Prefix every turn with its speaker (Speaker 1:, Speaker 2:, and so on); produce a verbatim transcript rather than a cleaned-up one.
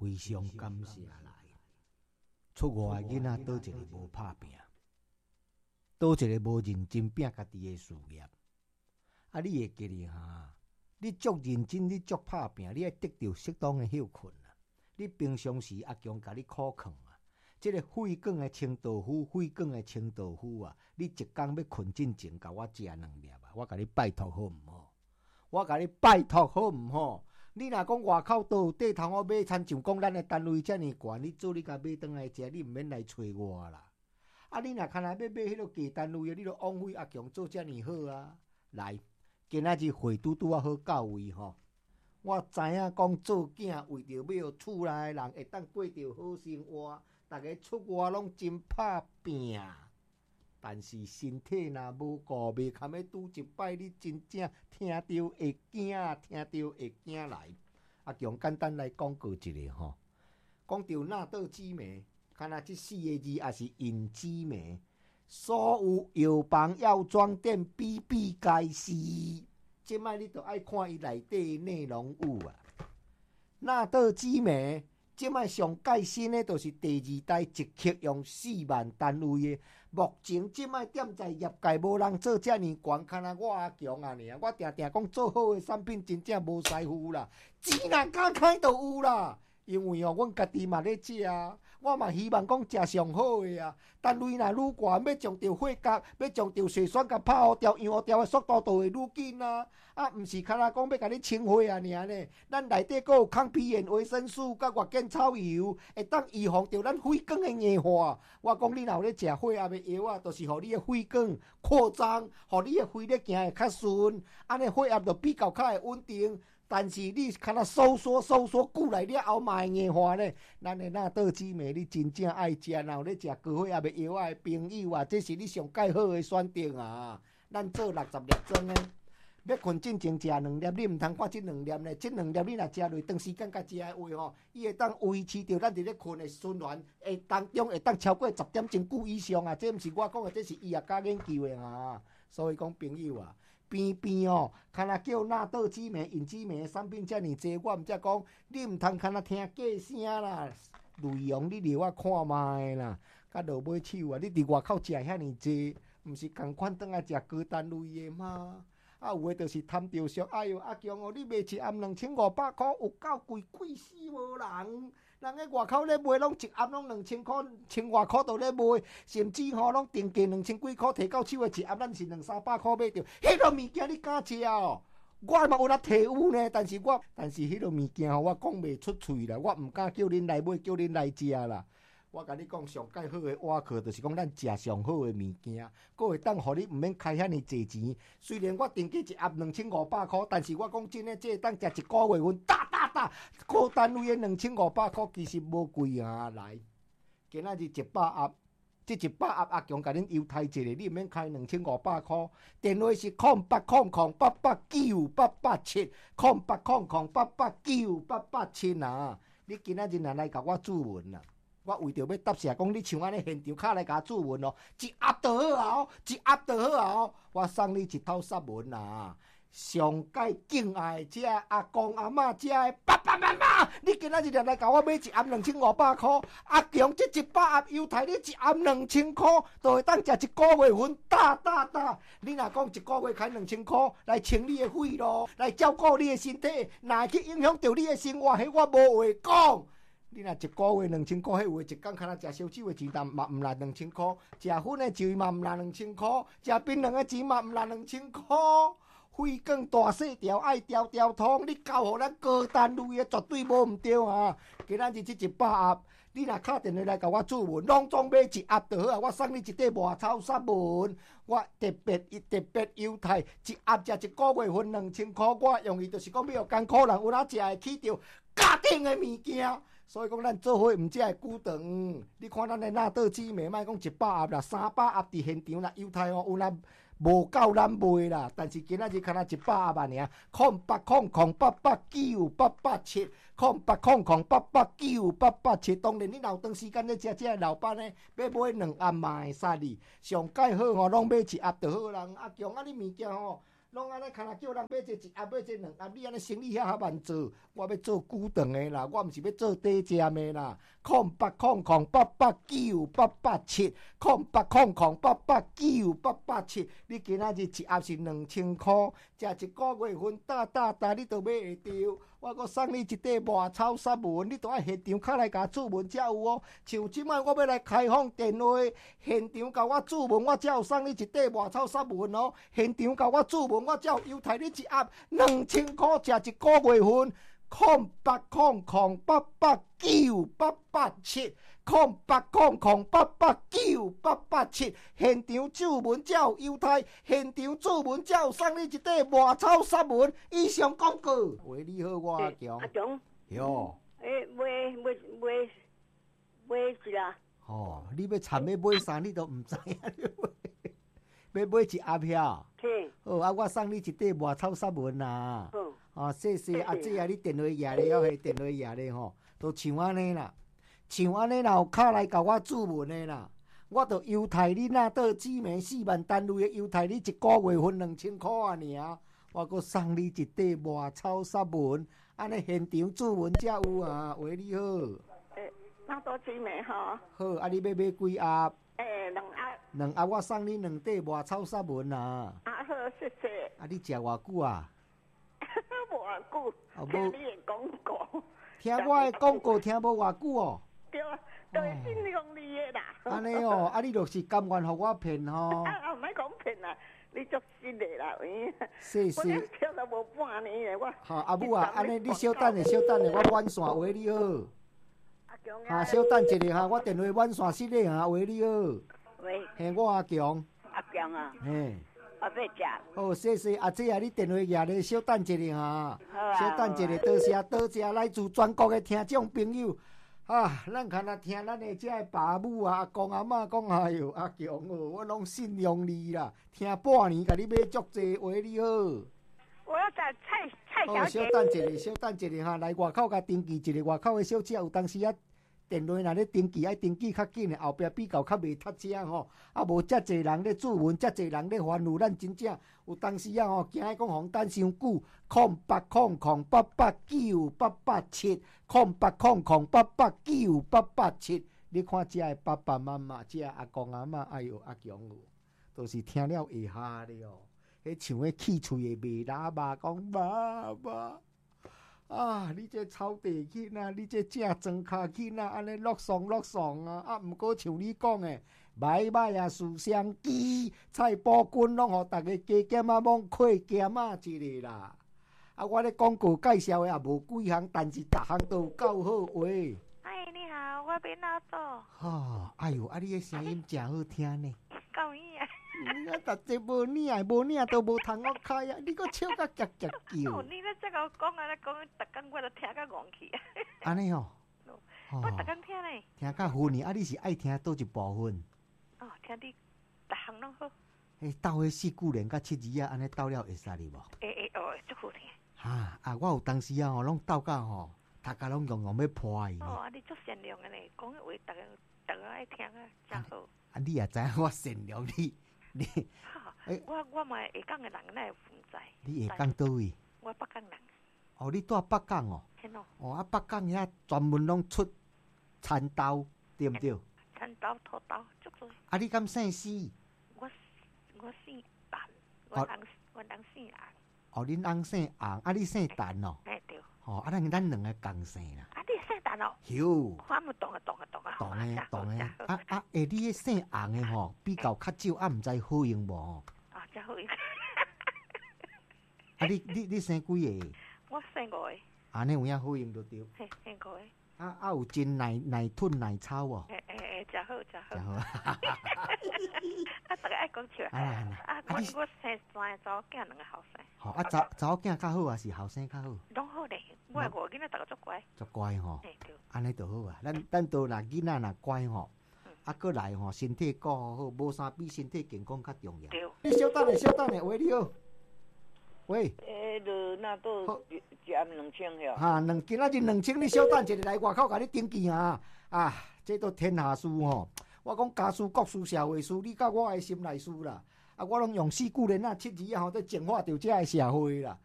Speaker 1: 非常感谢来。出外的囡仔倒一个无拍拼，倒一个无认真拼家己的事业。啊，你会记哩哈？你足认真，你足拍拼，你爱得到适当的休困啊。你平常时阿强甲你苦劝啊，即、这个血管的清道夫，血管的清道夫啊，你一工要困进前，甲我食两粒啊，我甲你拜托好毋好？我甲你拜托好毋好？你若讲外口倒有地通我买，参像讲咱的单位遮尔悬，你做你甲买转来食，你毋免来找我啦。啊，你若看来要买迄个假单位，你著枉费阿强做遮尔好啊！来，今仔日会拄拄啊好到位吼。我知影讲做囝为着要厝内人会当过着好生活，逐个出外拢真拍拼。但是身体若无顾，袂堪要拄一摆，你真正听着会惊，听着会惊来。阿强简单来讲过一个吼，讲到纳豆姊妹，看若即四个字也是引姊妹，所有药房药妆店比比皆是。即摆你著爱看伊内底内容有啊。纳豆姊妹。即摆上盖新的，就是第二代一克用四万单位的。目前即摆踮在业界无人做遮尔悬，看若我阿强啊尔，我定定讲做好的产品真正无师傅啦，钱若敢开就有啦。因为哦，阮家己嘛咧食，我嘛希望讲食上好的啊。单位若愈悬，要将着火角，要将着细栓甲拍好掉、样好掉的速度就会愈紧啊。啊，毋是看若讲要甲你清火啊尔呢。咱内底阁有抗皮炎维生素甲月见草油，会当预防着咱血管的硬化。我讲你若有咧食血压的药啊，就是互你的血管扩张，互你的血咧行会较顺，安尼血压就比较较会稳定。但是你看若收缩收缩久来了后嘛会硬化呢。咱的纳豆姊妹，你真正爱食，若有咧食高血压的药啊的朋友啊，这是你上介好的选择啊。咱做六十粒装的，要困进前食两粒，你毋通看这两粒呢。这两粒你若食落长时间甲食的话吼，伊会当维持着咱伫咧困的循环，会当中会当超过十点钟久以上啊。这毋是我讲的，这是医学家研究的啊。所以讲朋友啊。边边哦，看若叫纳豆姊妹、引姊妹的产品遮尔济，我毋则讲你毋通看若听假声啦，内容你留我看卖啦，甲落尾手啊！你伫外口食遐尔济，毋是共款转来食高单位的吗？啊，有诶就是贪着俗，哎哟，阿强哦，你卖一暗两千五百箍，有够贵，贵死无人。人喺外口咧卖，拢一暗拢两千箍，千外箍都咧卖，甚至吼拢定价两千几箍，摕到手诶一暗，咱是两三百箍买着。迄落物件你敢食哦？我嘛有啦摕有呢，但是我但是迄落物件吼，我讲袂出喙啦，我毋敢叫恁来买，叫恁来食啦。我甲你讲，上介好的碗课，就是讲咱食上好的物件，佫会当互你毋免开遐尼济钱。虽然我定价一盒两千五百箍，但是我讲真诶，这会当食一个月份，大大大，高单位的两千五百箍其实无贵啊。来，今仔日一百盒，这一百盒阿强甲恁优待一下，你毋免开两千五百箍。电话是空八空空八八九八八七，空八空空八八九八八七啊！你今仔日若来甲我注文啊！我为着要答谢，讲你像安尼现场卡来甲注文哦，一盒就好哦，一盒就好哦，我送你一套散文啦。上界敬爱遮阿公阿嬷遮的爸爸妈妈，你今仔日来甲我买一盒两千五百箍，阿强这一百盒优待你一盒两千箍，就会当食一个月份，大大大。你若讲一个月开两千箍来清你的肺咯，来照顾你的身体，若会去影响到你的生活，迄我无话讲。你若一个月两千箍，迄话一工看若食烧酒的钱，但嘛毋值两千箍；食薰的钱嘛毋值两千箍；食槟榔的钱嘛毋值两千箍。血管大细条爱条条通，你交互咱高单位的绝对无毋对啊！今仔日这一百盒，你若敲电话来甲我注文，拢总买一盒就好啊！我送你一块外草散文，我特别特别优待，一盒食一个月份两千箍，我用意就是讲要有艰苦人有哪食会起着家庭的物件。所以讲，咱做伙毋只会久长。你看咱的纳豆姊妹，莫讲一百盒啦，三百盒伫现场啦，优待哦，有咱无够咱卖啦。但是今仔日看若一百盒尔，空八空空八八九八八七，空八空空八八九八八七。当然，你若有长时间咧食这老板呢，要买两盒嘛会使哩。上介好吼，拢买一盒就好人。阿强啊，你物件吼。 拢安尼，看若叫人买这一盒，买这两盒，你安尼生意遐较慢做。我要做久长的啦，我毋是要做短暂的啦。空八空空八八九八八七，空八空空八八九八八七。你今仔日一盒是两千箍，食一个月份大大大，你都买会着。我阁送你一块外草纱文，你都爱现场敲来甲注文才有哦。像即摆我要来开放电话，现场甲我注文，我才有送你一块外草纱文哦。现场甲我注文，我才有优待你一盒两千箍，食一个月份。空八空空八八九八八七，空八空空八八九八八七，现场注文才有优待，现场注文才有送你一块外草纱文。以上广告，喂，你好，我阿强。
Speaker 2: 阿强。
Speaker 1: 哟。
Speaker 2: 诶，买买买买一啦。
Speaker 1: 哦，你要参要买啥，你都唔知影。要买一盒票。
Speaker 2: 嘿。
Speaker 1: 好啊，我送你一块外草纱文啦。
Speaker 2: 好。
Speaker 1: 哦，谢谢阿姐啊！你电话页咧，还是电话页咧吼，都像安尼啦，像安尼啦，有敲来甲我注文的啦，我就优待你那倒姊妹四万单位的优待你一个月份两千块啊尔，我阁送你一块外草纱文，安尼现场注文才有啊。喂，你好。
Speaker 2: 诶，那倒姊妹吼。
Speaker 1: 好，啊，你要买几盒？
Speaker 2: 诶，两盒。
Speaker 1: 两盒我送你两块外草纱文啊。
Speaker 2: 啊好，谢谢。
Speaker 1: 啊，你食偌久啊？
Speaker 2: 偌久，听你的广告，
Speaker 1: 听我的广告听无偌久哦。
Speaker 2: 对啊，都是信用你的啦。
Speaker 1: 安尼哦，啊你就是甘愿互我骗吼。
Speaker 2: 啊，唔免讲骗啦，你足信的啦，
Speaker 1: 谢谢。
Speaker 2: 我跳了无半年的，我。
Speaker 1: 好，阿母啊，安尼你稍等下，稍等下，我换线，喂你好。
Speaker 2: 阿强啊。
Speaker 1: 哈，稍等一下哈，我电话换线失咧哈，喂你好。
Speaker 2: 喂。
Speaker 1: 嘿，我阿强。
Speaker 2: 阿强啊。
Speaker 1: 嘿。
Speaker 2: 我要食。
Speaker 1: 好，谢谢阿姐啊，你电话页咧，稍等一下哈。
Speaker 2: 好啊。
Speaker 1: 稍等一下，多谢多谢来自全国的听众朋友。啊，咱看啊听咱的这个爸母啊、阿公阿嬷讲，哎哟，阿强哦，我拢信用你啦，听半年，甲你买足济，喂你好。
Speaker 2: 我要找蔡蔡小姐。
Speaker 1: 哦，稍等一下，稍等一下哈，来外口甲登记一下，外口的小姐有当时啊。电话若咧登记，爱登记较紧的，后壁比较较袂塞车吼。啊，无遮济人咧注文，遮济人咧烦恼，咱真正有当时啊吼，惊讲红等伤久。空八空空八八九八八七，空八空空八八九八八七。你看遮的爸爸妈妈，遮阿公阿嬷，哎哟，阿强哦，都是听了会哈的哦。迄像迄气喙的卖喇叭，讲爸爸。啊！你这草地囡仔，你这正庄卡囡仔，安尼落爽落爽啊！啊，毋过像你讲的，买买啊，树香鸡、菜脯君，拢互逐个加减啊，罔亏减啊一个啦。啊，我咧广告介绍的也无几项，但是逐项都有够好话。
Speaker 2: 哎，你好，我变老祖。
Speaker 1: 哈，哎哟，啊，你的声音真好听呢。
Speaker 2: 够意啊！
Speaker 1: 你啊，逐只无领，无领都无通我开啊！你搁笑甲夹夹叫。
Speaker 2: 哦，你咧这个讲啊，咧讲，逐工我都听甲戆去啊。
Speaker 1: 安尼哦。
Speaker 2: 我逐工听咧。
Speaker 1: 听甲分呢？啊，你是爱听倒一部分？
Speaker 2: 哦，听你逐项拢好。
Speaker 1: 迄斗迄四句连甲七字啊，安尼斗了会使哩无？
Speaker 2: 会会哦，足好听。
Speaker 1: 哈啊！我有当时啊吼，拢斗甲吼，大家拢用用要破伊。
Speaker 2: 哦，啊，你足善良的咧，讲的话逐个逐个爱听啊，真好。
Speaker 1: 啊，你也知影我善良你。你，
Speaker 2: 欸、我我嘛会讲的人哪会存在？
Speaker 1: 你会讲倒位？
Speaker 2: 我北港人。
Speaker 1: 哦，你住北港哦？哦，啊，北港遐专门拢出蚕豆，对毋对？
Speaker 2: 蚕豆、土豆，足多。
Speaker 1: 啊，你敢姓史？
Speaker 2: 我我姓陈，我人我人姓洪。
Speaker 1: 哦，恁翁姓洪，啊，你姓陈哦？
Speaker 2: 哎对。
Speaker 1: 哦，啊，咱咱两个共姓啦。
Speaker 2: 啊，你姓陈哦？
Speaker 1: 有。
Speaker 2: 我们同啊同啊同啊。
Speaker 1: 同诶同诶，啊啊！下你迄姓洪诶吼，比较较少，啊，毋知好用无吼？
Speaker 2: 啊，真好用。
Speaker 1: 啊，你你你生几个？
Speaker 2: 我生五个。
Speaker 1: 安尼有影好用就对。
Speaker 2: 嘿，生五个。
Speaker 1: 啊啊，有真奶奶吞奶草哦。
Speaker 2: 诶诶诶，真好真好。
Speaker 1: 真好。
Speaker 2: 啊，大家爱讲笑。
Speaker 1: 啊啊
Speaker 2: 啊！我我生三个查某囝，两个后生。
Speaker 1: 吼啊，查查某囝较好，还是后生较好？
Speaker 2: 拢好咧，我五个囡仔，大家足乖。
Speaker 1: 足乖吼。
Speaker 2: 嘿对。
Speaker 1: 安尼就好啊，咱咱都若囡仔若乖吼，啊，过来吼，身体顾好，无啥比身体健康较重要。
Speaker 2: 对。
Speaker 1: 你稍等下，稍等下，喂，你好。喂。
Speaker 3: 诶，就那都一暗两千遐。
Speaker 1: 哈，两今仔日两千，你稍等一下来外口甲你登记啊！啊，这都天下事吼。我讲家事、国事、社会事，你甲我的心内事啦。 啊，我拢用四句连啊七字啊，吼，在净化着遮个社会啦。